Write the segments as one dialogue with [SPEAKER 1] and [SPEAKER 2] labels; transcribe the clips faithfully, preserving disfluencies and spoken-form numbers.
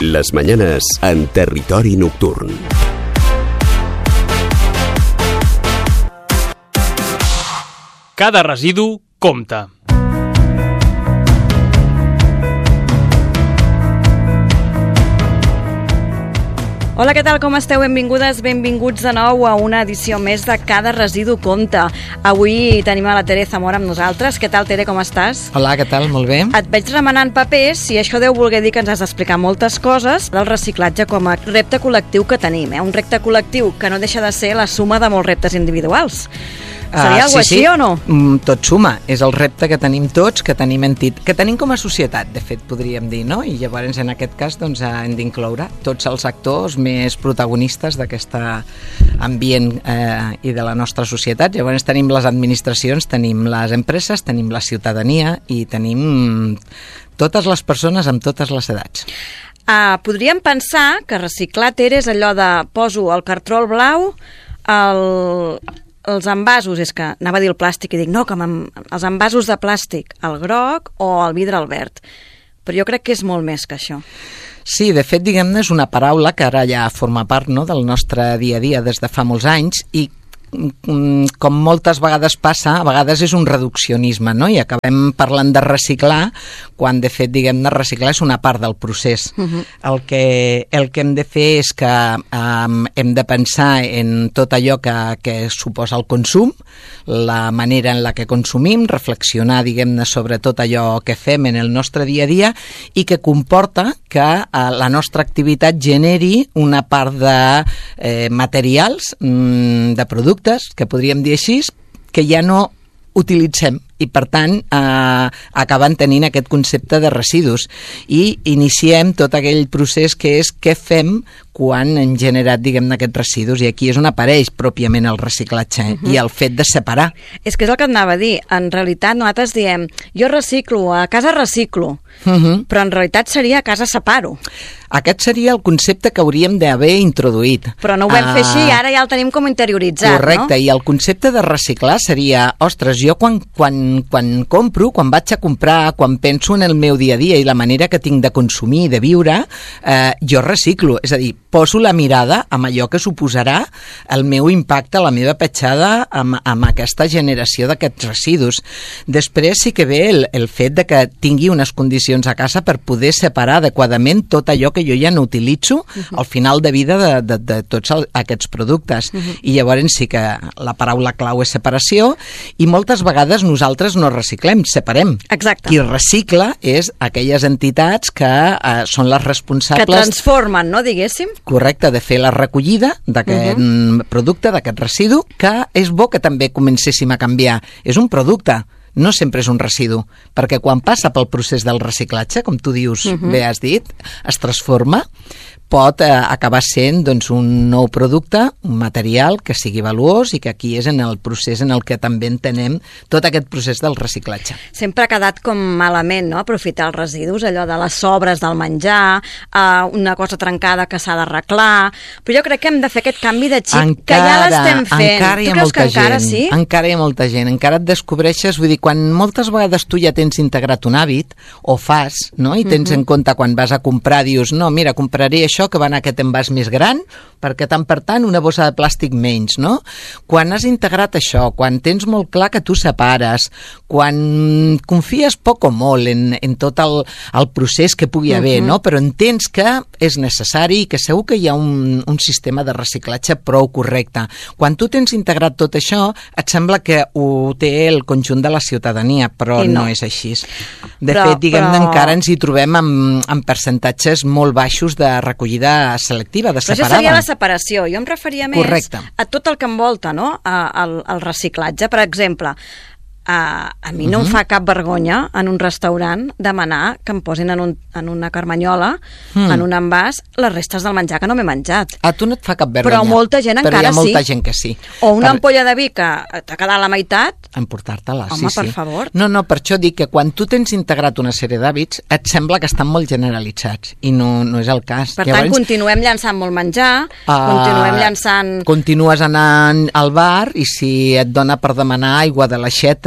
[SPEAKER 1] Las mañanas en Territori Nocturn.
[SPEAKER 2] Cada residu compta.
[SPEAKER 3] Hola, què tal? Com esteu? Benvingudes, benvinguts de nou a una edició més de Cada residu compta. Avui tenim a la Tere Zamora amb nosaltres. Què tal, Tere, com estàs?
[SPEAKER 4] Hola, què tal? Molt bé.
[SPEAKER 3] Et veig remenant papers i això deu voler dir que ens has d'explicar moltes coses del reciclatge com a repte col·lectiu que tenim. Eh? Un repte col·lectiu que no deixa de ser la suma de molts reptes individuals. Seria uh, alguna sí, així sí. o no?
[SPEAKER 4] Mm, tot suma. És el repte que tenim tots, que tenim entit, que tenim com a societat, de fet, podríem dir, no? I llavors, en aquest cas, doncs, hem d'incloure tots els actors més protagonistes d'aquest ambient eh, i de la nostra societat. Llavors tenim les administracions, tenim les empreses, tenim la ciutadania i tenim totes les persones amb totes les edats.
[SPEAKER 3] Uh, podríem pensar que reciclar, Tere, és allò de poso el cartró blau, el... els envasos, és que anava a dir el plàstic i dic, no, que els envasos de plàstic, el groc o el vidre al verd. Però jo crec que és molt més que això.
[SPEAKER 4] Sí, de fet, diguem-ne, és una paraula que ara ja forma part, no?, del nostre dia a dia des de fa molts anys i com moltes vegades passa, a vegades és un reduccionisme, no? I acabem parlant de reciclar quan, de fet, diguem-ne, reciclar és una part del procés. Uh-huh. El que, el que hem de fer és que um, hem de pensar en tot allò que, que suposa el consum, la manera en la que consumim, reflexionar, diguem-ne, sobre tot allò que fem en el nostre dia a dia i que comporta que uh, la nostra activitat generi una part de eh, materials, mm, de productes, que podríem dir així, que ja no utilitzem i, per tant, eh, acaben tenint aquest concepte de residus. I iniciem tot aquell procés que és què fem quan hem generat, diguem-ne, aquests residus. I aquí és on apareix pròpiament el reciclatge uh-huh. i el fet de separar.
[SPEAKER 3] És que és el que et anava a dir. En realitat, nosaltres diem, jo reciclo, a casa reciclo, uh-huh. però en realitat seria a casa separo.
[SPEAKER 4] Aquest seria el concepte que hauríem d'haver introduït.
[SPEAKER 3] Però no ho vam uh, fer així i ara ja el tenim com interioritzat,
[SPEAKER 4] correcte, no? Correcte, i el concepte de reciclar seria, ostres, jo quan, quan, quan compro, quan vaig a comprar, quan penso en el meu dia a dia i la manera que tinc de consumir i de viure, eh, jo reciclo, és a dir, poso la mirada amb allò que suposarà el meu impacte, la meva petjada amb, amb aquesta generació d'aquests residus. Després sí que ve el, el fet de que tingui unes condicions a casa per poder separar adequadament tot allò que jo ja no utilitzo uh-huh. al final de vida de, de, de tots el, aquests productes. Uh-huh. I llavors sí que la paraula clau és separació i moltes vegades nosaltres no reciclem, separem.
[SPEAKER 3] Exacte.
[SPEAKER 4] Qui recicla és aquelles entitats que eh, són les responsables...
[SPEAKER 3] Que transformen, no, diguéssim?
[SPEAKER 4] Correcte, de fer la recollida d'aquest uh-huh. producte, d'aquest residu, que és bo que també comencéssim a canviar. És un producte, no sempre és un residu, perquè quan passa pel procés del reciclatge, com tu dius, uh-huh. bé has dit, es transforma, pot eh, acabar sent doncs, un nou producte, un material que sigui valuós i que aquí és en el procés en el que també entenem tot aquest procés del reciclatge.
[SPEAKER 3] Sempre ha quedat com malament, no?, aprofitar els residus, allò de les sobres del menjar, eh, una cosa trencada que s'ha d'arreglar, però jo crec que hem de fer aquest canvi de xip, encara, que ja l'estem fent.
[SPEAKER 4] Encara hi ha
[SPEAKER 3] tu creus
[SPEAKER 4] molta
[SPEAKER 3] que encara
[SPEAKER 4] gent,
[SPEAKER 3] sí?
[SPEAKER 4] Encara hi ha molta gent, encara et descobreixes, vull dir, quan moltes vegades tu ja tens integrat un hàbit, o fas, no?, i tens uh-huh. en compte quan vas a comprar, dius, no, mira, compraré això que va en aquest envàs més gran, perquè tant per tant una bossa de plàstic menys, no? Quan has integrat això, quan tens molt clar que tu separes, quan confies poc o molt en, en tot el, el procés que pugui haver, uh-huh. no? Però entens que és necessari i que segur que hi ha un, un sistema de reciclatge prou correcte. Quan tu tens integrat tot això, et sembla que ho té el conjunt de la ciutadania, però no. no és així. De però, fet, diguem-ne, però... encara ens hi trobem amb, amb percentatges molt baixos de recollida selectiva, de separada.
[SPEAKER 3] Però això seria la separació. Jo em referia més
[SPEAKER 4] Correcte.
[SPEAKER 3] A tot el que envolta, no?, al, al reciclatge. Per exemple, a, a mi no uh-huh. em fa cap vergonya en un restaurant demanar que em posin en, un, en una carmanyola, mm. en un envàs, les restes del menjar que no m'he menjat.
[SPEAKER 4] A tu no et fa cap vergonya.
[SPEAKER 3] Però molta gent
[SPEAKER 4] però
[SPEAKER 3] encara sí.
[SPEAKER 4] Però hi ha molta sí. gent que sí.
[SPEAKER 3] O una
[SPEAKER 4] per...
[SPEAKER 3] ampolla de vi que t'ha quedat la meitat.
[SPEAKER 4] Emportar-te-la,
[SPEAKER 3] Home,
[SPEAKER 4] sí,
[SPEAKER 3] per
[SPEAKER 4] sí.
[SPEAKER 3] favor.
[SPEAKER 4] No, no, per això dic que quan tu tens integrat una sèrie d'hàbits, et sembla que estan molt generalitzats, i no, no és el cas.
[SPEAKER 3] Per Llavors, tant, continuem llançant molt menjar, uh, continuem llançant...
[SPEAKER 4] Continues anant al bar, i si et dona per demanar aigua de l'aixeta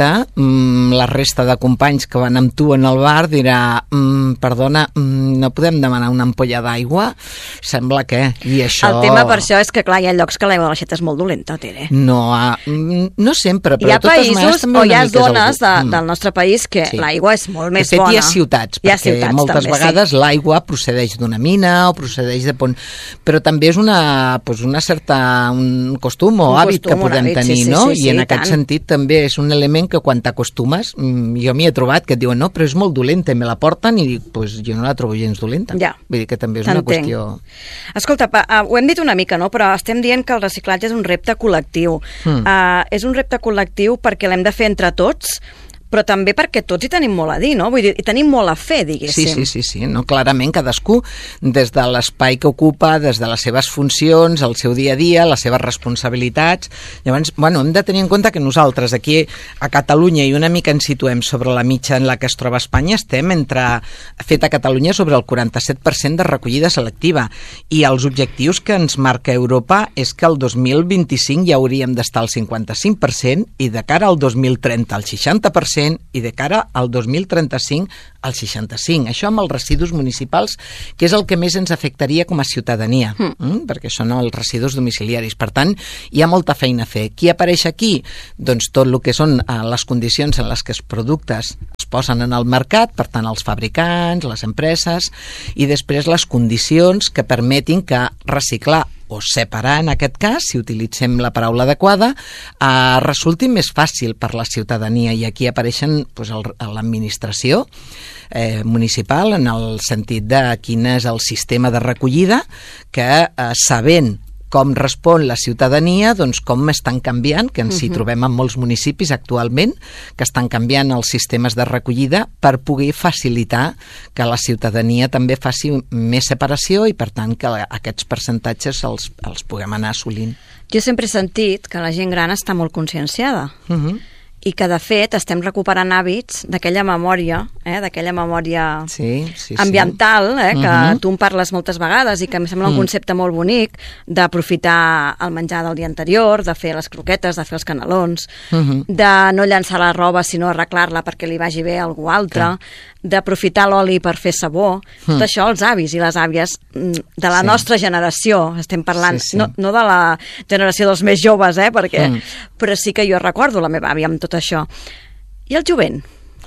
[SPEAKER 4] dolenta, mmm, la resta de companys que van amb tu en el bar dirà mmm, perdona, mmm, no podem demanar una ampolla d'aigua? Sembla que... I això...
[SPEAKER 3] El tema per això és que, clar, hi ha llocs que l'aigua de l'aixeta és molt dolenta, Tere.
[SPEAKER 4] No, uh, no sempre, però
[SPEAKER 3] hi ha
[SPEAKER 4] de totes maneres
[SPEAKER 3] països
[SPEAKER 4] també
[SPEAKER 3] o hi ha
[SPEAKER 4] una mica és
[SPEAKER 3] zones de,
[SPEAKER 4] algú.
[SPEAKER 3] del nostre país que
[SPEAKER 4] Sí.
[SPEAKER 3] l'aigua és molt més
[SPEAKER 4] de fet,
[SPEAKER 3] bona.
[SPEAKER 4] hi ha ciutats,
[SPEAKER 3] hi ha
[SPEAKER 4] perquè
[SPEAKER 3] ciutats,
[SPEAKER 4] moltes
[SPEAKER 3] també,
[SPEAKER 4] vegades
[SPEAKER 3] sí.
[SPEAKER 4] l'aigua procedeix d'una mina o procedeix de pont... Però també és una, pues una certa un costum o
[SPEAKER 3] Un
[SPEAKER 4] hàbit
[SPEAKER 3] costum,
[SPEAKER 4] que podem
[SPEAKER 3] un hàbit,
[SPEAKER 4] tenir,
[SPEAKER 3] sí, sí,
[SPEAKER 4] no?
[SPEAKER 3] sí, sí,
[SPEAKER 4] I en
[SPEAKER 3] i
[SPEAKER 4] aquest
[SPEAKER 3] tant.
[SPEAKER 4] sentit també és un element que quan t'acostumes, jo m'hi he trobat que et diuen no, però és molt dolenta, i me la porten i dic, pues jo no la trobo gens dolenta.
[SPEAKER 3] Ja.
[SPEAKER 4] Vull dir que també és una
[SPEAKER 3] T'entenc.
[SPEAKER 4] qüestió...
[SPEAKER 3] Escolta, pa, uh, ho hem dit una mica, no? Però estem dient que el reciclatge és un repte col·lectiu.
[SPEAKER 4] Mm.
[SPEAKER 3] Uh, és un repte col·lectiu perquè l'hem de fer entre tots, però també perquè tots hi tenim molt a dir, no? Vull dir, hi tenim molt a fer,
[SPEAKER 4] Sí,
[SPEAKER 3] diguéssim.
[SPEAKER 4] sí, sí, sí, no? Clarament cadascú des de l'espai que ocupa, des de les seves funcions, el seu dia a dia, les seves responsabilitats. Llavors, bueno, hem de tenir en compte que nosaltres aquí a Catalunya i una mica ens situem sobre la mitja en la que es troba Espanya, estem entre, fet a Catalunya sobre el quaranta-set per cent de recollida selectiva, i els objectius que ens marca Europa és que el dos mil vint-i-cinc ja hauríem d'estar al cinquanta-cinc per cent i de cara al dos mil trenta al seixanta per cent i de cara al dos mil trenta-cinc al seixanta-cinc. Això amb els residus municipals, que és el que més ens afectaria com a ciutadania, mm. Mm? perquè són els residus domiciliaris. Per tant, hi ha molta feina a fer. Qui apareix aquí? Doncs tot el que són eh, les condicions en les que els productes es posen en el mercat, per tant, els fabricants, les empreses, i després les condicions que permetin que reciclar o separar, en aquest cas, si utilitzem la paraula adequada, eh, resulti més fàcil per la ciutadania, i aquí apareixen pues, l'administració eh, municipal en el sentit de quin és el sistema de recollida que, eh, sabent com respon la ciutadania, doncs com estan canviant, que ens hi trobem en molts municipis actualment, que estan canviant els sistemes de recollida per poder facilitar que la ciutadania també faci més separació i, per tant, que aquests percentatges els, els puguem anar assolint.
[SPEAKER 3] Jo sempre he sentit que la gent gran està molt conscienciada.
[SPEAKER 4] Uh-huh.
[SPEAKER 3] I que, de fet, estem recuperant hàbits d'aquella memòria, eh, d'aquella memòria
[SPEAKER 4] sí, sí, sí.
[SPEAKER 3] ambiental, eh, que
[SPEAKER 4] uh-huh.
[SPEAKER 3] tu en parles moltes vegades i que em sembla un
[SPEAKER 4] Mm.
[SPEAKER 3] concepte molt bonic d'aprofitar el menjar del dia anterior, de fer les croquetes, de fer els canelons,
[SPEAKER 4] Uh-huh.
[SPEAKER 3] de no llançar la roba sinó arreglar-la perquè li vagi bé a algú altre, d'aprofitar l'oli per fer sabó.
[SPEAKER 4] Mm.
[SPEAKER 3] Tot això, els avis i les àvies mm, de la
[SPEAKER 4] Sí.
[SPEAKER 3] nostra generació, estem parlant,
[SPEAKER 4] Sí, sí.
[SPEAKER 3] No, no de la generació dels més joves, eh, perquè,
[SPEAKER 4] Mm.
[SPEAKER 3] però sí que jo recordo la meva àvia amb tot això. I el jovent?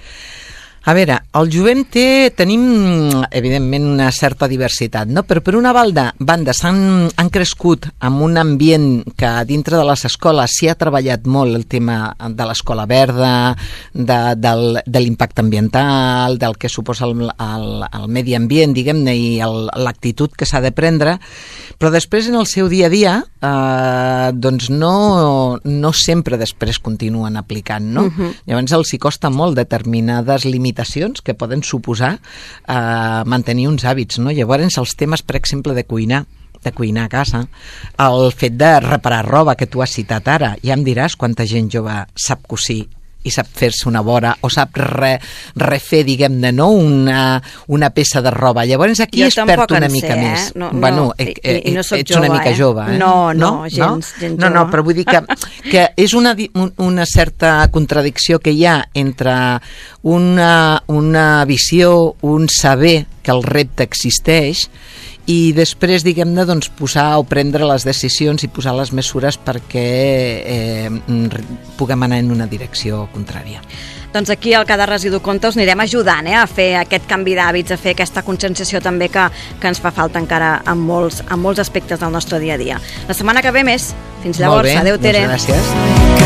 [SPEAKER 4] A veure, el jovent té, tenim, evidentment, una certa diversitat, no? Però per una banda, banda s'han han crescut amb un ambient que dintre de les escoles s'hi ha treballat molt el tema de l'escola verda, de, del, de l'impacte ambiental, del que suposa el, el, el medi ambient, diguem-ne, i l'actitud que s'ha de prendre, però després en el seu dia a dia eh, doncs no, no sempre després continuen aplicant, no?
[SPEAKER 3] Uh-huh.
[SPEAKER 4] Llavors els hi costa molt determinades limitacions que poden suposar eh, mantenir uns hàbits, no? Llavors els temes, per exemple, de cuinar de cuinar a casa, el fet de reparar roba que tu has citat ara, ja em diràs quanta gent jove sap cosir i sap fer-se una vora o sap re, refer, diguem-ne, no? una, una peça de roba. Llavors aquí
[SPEAKER 3] Jo
[SPEAKER 4] es perd
[SPEAKER 3] tampoc
[SPEAKER 4] una
[SPEAKER 3] en
[SPEAKER 4] mica
[SPEAKER 3] sé,
[SPEAKER 4] més.
[SPEAKER 3] eh? No,
[SPEAKER 4] bueno,
[SPEAKER 3] no,
[SPEAKER 4] eh,
[SPEAKER 3] i- i no soc
[SPEAKER 4] ets una
[SPEAKER 3] jove,
[SPEAKER 4] mica
[SPEAKER 3] eh?
[SPEAKER 4] jove, eh?
[SPEAKER 3] No, no, gens, gens
[SPEAKER 4] no, no,
[SPEAKER 3] jove.
[SPEAKER 4] però vull dir que, que és una, di- un- una certa contradicció que hi ha entre una, una visió, un saber que el repte existeix i després, diguem-ne, doncs, posar o prendre les decisions i posar les mesures perquè eh, puguem anar en una direcció contrària.
[SPEAKER 3] Doncs aquí al Cada Residu Compte us anirem ajudant, eh, a fer aquest canvi d'hàbits, a fer aquesta conscienciació també que, que ens fa falta encara en molts, en molts aspectes del nostre dia a dia. La setmana que ve més. Fins llavors.
[SPEAKER 4] Molt bé,
[SPEAKER 3] Adéu, Tere.
[SPEAKER 4] doncs gràcies.